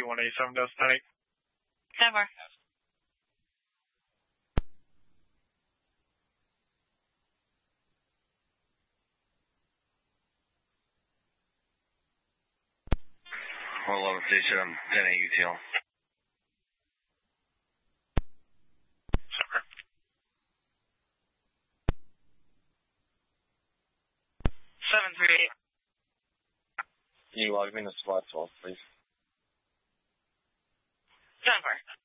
187 Delta 8. 10-4. Level station, 10-8 UTL. 738. Can you log me into SWAT 12, please? 10-4.